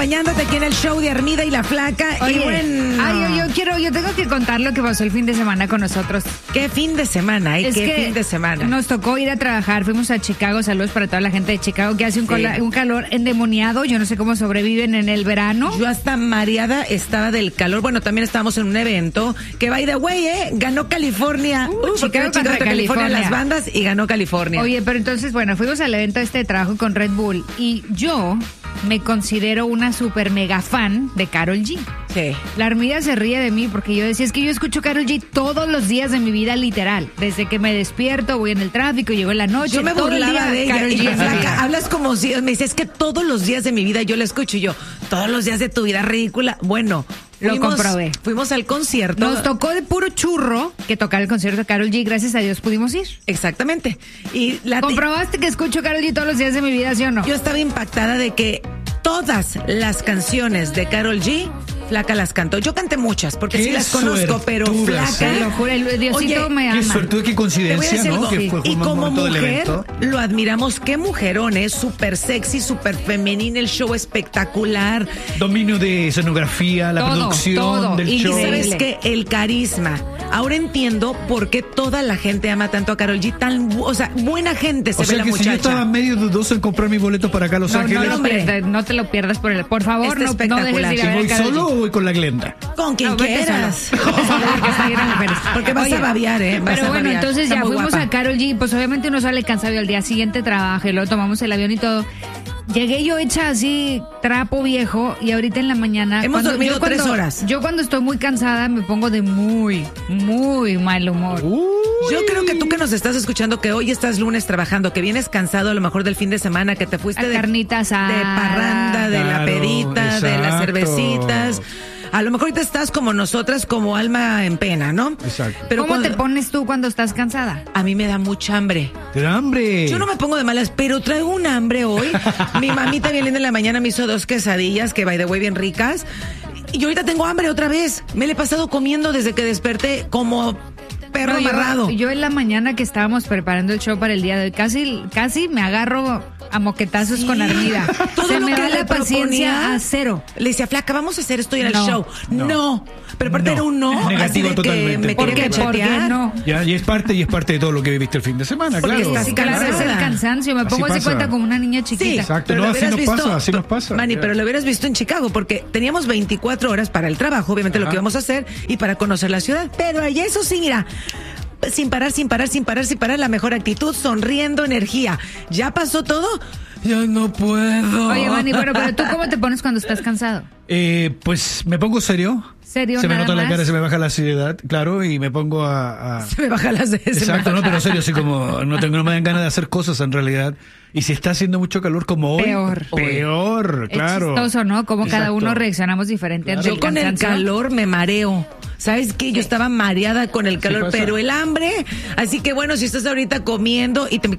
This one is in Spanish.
acompañándote aquí en el show de Armida y la Flaca. Oye, y bueno, yo tengo que contar lo que pasó el fin de semana con nosotros. ¿Qué fin de semana? ¿Qué fin de semana? Nos tocó ir a trabajar, fuimos a Chicago, saludos para toda la gente de Chicago que hace un calor endemoniado, yo no sé cómo sobreviven en el verano. Yo hasta mareada estaba del calor. Bueno, también estábamos en un evento que, by the way, ganó California. Chicago contra California, las bandas, y ganó California. Oye, pero entonces, bueno, fuimos al evento de trabajo con Red Bull y yo me considero una super mega fan de Karol G. Sí. La Armida se ríe de mí porque yo decía, es que yo escucho Karol G todos los días de mi vida, literal. Desde que me despierto, voy en el tráfico, llego en la noche. Yo me todo el día de ella. Karol G. Flaca, hablas como si me dices, es que todos los días de mi vida yo la escucho. Y yo, todos los días de tu vida ridícula. Bueno, lo comprobé. Fuimos al concierto. Nos tocó de puro churro que tocar el concierto de Karol G. Gracias a Dios pudimos ir. Exactamente. Y ¿comprobaste que escucho Karol G todos los días de mi vida, sí o no? Yo estaba impactada de que todas las canciones de Karol G, Flaca las cantó. Yo canté muchas, porque sí las conozco, pero Flaca... Lo juro, el Diosito me ama. Qué suerte, qué coincidencia, ¿no? Sí. Y como mujer, evento. lo admiramos. Qué mujerón, es súper sexy, súper femenina, el show espectacular. Dominio de escenografía, la producción del show. Y ¿sabes qué? El carisma. Ahora entiendo por qué toda la gente ama tanto a Karol G. Buena gente se ve la muchacha. Si yo estaba medio dudoso en comprar mi boleto para acá a Los Ángeles. No te lo pierdas por favor, no dejes de ir a ver ¿Voy solo o voy con la Glenda? Con quien quieras. Porque vas a babear, Pero bueno, entonces ya fuimos a Karol G. Pues obviamente uno sale cansado y al día siguiente trabaja y luego tomamos el avión y todo. Llegué yo hecha así, trapo viejo, y ahorita en la mañana... Hemos dormido 3 horas. Yo cuando estoy muy cansada me pongo de muy, muy mal humor. Yo creo que tú que nos estás escuchando, que hoy estás lunes trabajando, que vienes cansado a lo mejor del fin de semana, que te fuiste de carnitas de parranda, de la pedita, de las cervecitas... A lo mejor ahorita estás como nosotras, como alma en pena, ¿no? Exacto. Pero ¿Cómo te pones tú cuando estás cansada? A mí me da mucha hambre. ¿Te da hambre? Yo no me pongo de malas, pero traigo un hambre hoy. Mi mamita bien linda en la mañana me hizo 2 quesadillas, que by the way bien ricas. Y yo ahorita tengo hambre otra vez. Me la he pasado comiendo desde que desperté como perro amarrado. Yo en la mañana que estábamos preparando el show para el día de hoy, casi me agarro a moquetazos con Armida. Se me da la paciencia a cero. Le decía, Flaca, vamos a hacer esto y en el show. No. Pero aparte era un no. Negativo así de totalmente. Que me ¿Por qué no? Y es parte de todo lo que viviste el fin de semana, porque claro. claro, es el cansancio. Me pongo así cuenta como una niña chiquita. Sí, exacto. No, así nos pasa. Manny, pero lo hubieras visto en Chicago, porque teníamos 24 horas para el trabajo, obviamente lo que íbamos a hacer, y para conocer la ciudad. Pero ahí eso sí, mira... Sin parar, la mejor actitud, sonriendo, energía. ¿Ya pasó todo? Ya no puedo. Oye, Manny, pero ¿tú cómo te pones cuando estás cansado? Pues me pongo serio. ¿Serio? Se me nota más? la cara, se me baja la seriedad, claro, y me pongo a... Se me baja la seriedad. Exacto, no, pero serio, así como no me dan ganas de hacer cosas en realidad. Y si está haciendo mucho calor como hoy... Peor, claro. Es chistoso, ¿no? Como cada uno reaccionamos diferente ante el cansancio. Yo con el calor me mareo. ¿Sabes qué? Yo estaba mareada con el calor, pero el hambre. Así que bueno, si estás ahorita comiendo y te